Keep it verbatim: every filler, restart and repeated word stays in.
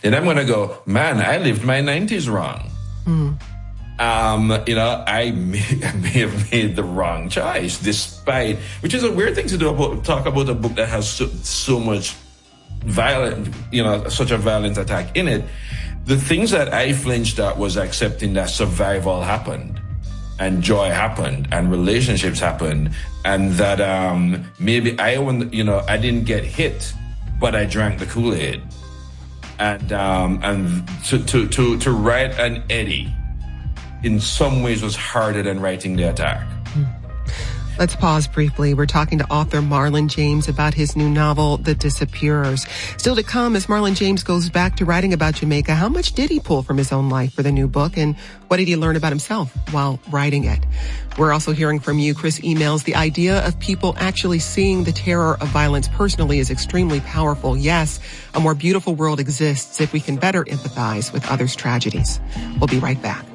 then I'm going to go, man, I lived my nineties wrong. Mm. Um, you know, I may, I may have made the wrong choice, despite, which is a weird thing to do, about, talk about a book that has so, so much violent, you know, such a violent attack in it. The things that I flinched at was accepting that survival happened, and joy happened, and relationships happened, and that um, maybe I, you know, I didn't get hit, but I drank the Kool-Aid, and um, and to to to to write an Eddie, in some ways, was harder than writing The Attack. Let's pause briefly. We're talking to author Marlon James about his new novel, The Disappearers. Still to come, as Marlon James goes back to writing about Jamaica, how much did he pull from his own life for the new book, and what did he learn about himself while writing it? We're also hearing from you. Chris emails, the idea of people actually seeing the terror of violence personally is extremely powerful. Yes, a more beautiful world exists if we can better empathize with others' tragedies. We'll be right back.